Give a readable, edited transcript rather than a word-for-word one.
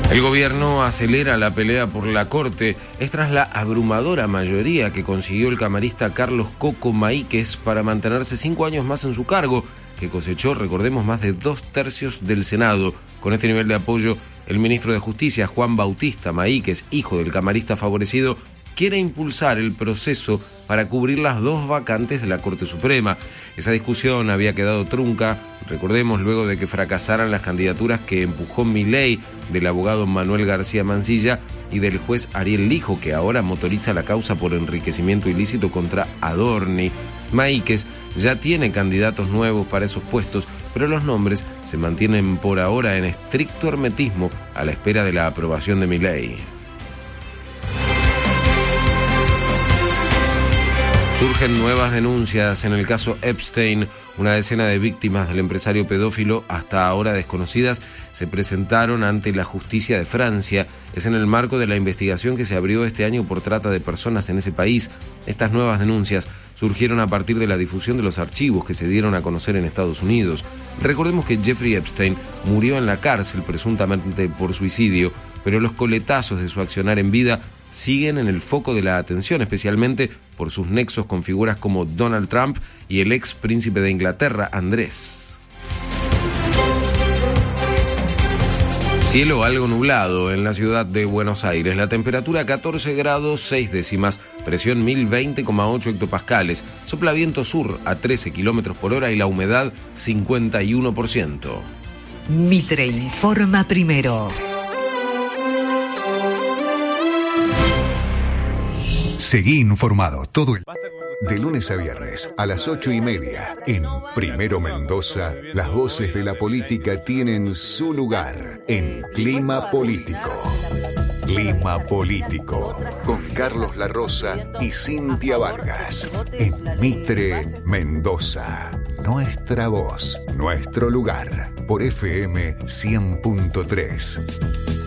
El gobierno acelera la pelea por la corte. Es tras la abrumadora mayoría que consiguió el camarista Carlos Coco Maíquez para mantenerse 5 años más en su cargo, que cosechó, recordemos, más de 2/3 del Senado. Con este nivel de apoyo, el ministro de Justicia, Juan Bautista Maíquez, hijo del camarista favorecido, quiere impulsar el proceso para cubrir las 2 vacantes de la Corte Suprema. Esa discusión había quedado trunca, recordemos, luego de que fracasaran las candidaturas que empujó Milei, del abogado Manuel García Mansilla y del juez Ariel Lijo, que ahora motoriza la causa por enriquecimiento ilícito contra Adorni. Maíquez ya tiene candidatos nuevos para esos puestos, pero los nombres se mantienen por ahora en estricto hermetismo a la espera de la aprobación de Milei. Surgen nuevas denuncias en el caso Epstein. Una decena de víctimas del empresario pedófilo, hasta ahora desconocidas, se presentaron ante la justicia de Francia. Es en el marco de la investigación que se abrió este año por trata de personas en ese país. Estas nuevas denuncias surgieron a partir de la difusión de los archivos que se dieron a conocer en Estados Unidos. Recordemos que Jeffrey Epstein murió en la cárcel presuntamente por suicidio, pero los coletazos de su accionar en vida siguen en el foco de la atención, especialmente por sus nexos con figuras como Donald Trump y el ex príncipe de Inglaterra, Andrés. Cielo algo nublado en la ciudad de Buenos Aires. La temperatura 14 grados 6 décimas, presión 1020,8 hectopascales, sopla viento sur a 13 kilómetros por hora y la humedad 51%. Mitre informa primero. Seguí informado de lunes a viernes a las 8:30 en Primero Mendoza. Las voces de la política tienen su lugar en Clima Político. Clima Político con Carlos La Rosa y Cintia Vargas en Mitre Mendoza. Nuestra voz, nuestro lugar por FM 100.3.